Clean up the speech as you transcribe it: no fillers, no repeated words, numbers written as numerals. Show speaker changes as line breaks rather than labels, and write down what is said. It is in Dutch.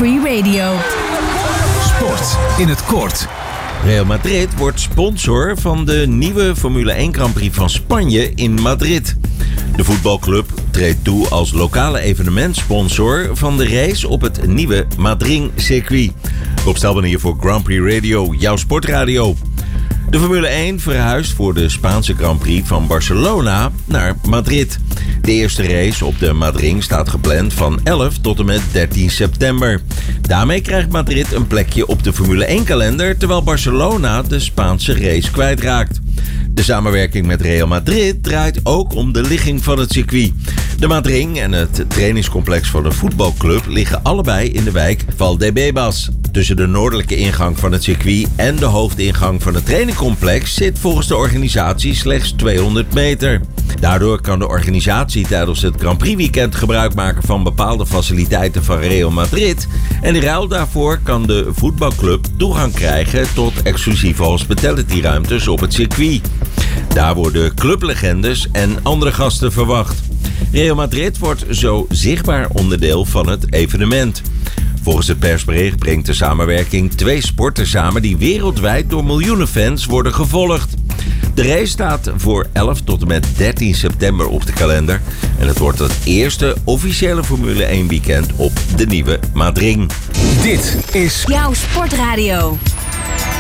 Free Radio.
Sport in het kort.
Real Madrid wordt sponsor van de nieuwe Formule 1 Grand Prix van Spanje in Madrid. De voetbalclub treedt toe als lokale evenementsponsor van de race op het nieuwe Madrid-circuit. Rob Stelman hier voor Grand Prix Radio, jouw sportradio. De Formule 1 verhuist voor de Spaanse Grand Prix van Barcelona naar Madrid. De eerste race op de Madrid staat gepland van 11 tot en met 13 september. Daarmee krijgt Madrid een plekje op de Formule 1-kalender, terwijl Barcelona de Spaanse race kwijtraakt. De samenwerking met Real Madrid draait ook om de ligging van het circuit. De Madrid en het trainingscomplex van de voetbalclub liggen allebei in de wijk Valdebebas. Tussen de noordelijke ingang van het circuit en de hoofdingang van het trainingcomplex zit volgens de organisatie slechts 200 meter. Daardoor kan de organisatie tijdens het Grand Prix weekend gebruik maken van bepaalde faciliteiten van Real Madrid. En in ruil daarvoor kan de voetbalclub toegang krijgen tot exclusieve hospitality-ruimtes op het circuit. Daar worden clublegendes en andere gasten verwacht. Real Madrid wordt zo zichtbaar onderdeel van het evenement. Volgens het persbericht brengt de samenwerking twee sporten samen die wereldwijd door miljoenen fans worden gevolgd. De race staat voor 11 tot en met 13 september op de kalender. En het wordt het eerste officiële Formule 1 weekend op de nieuwe Madrid.
Dit is
Jouw sportradio.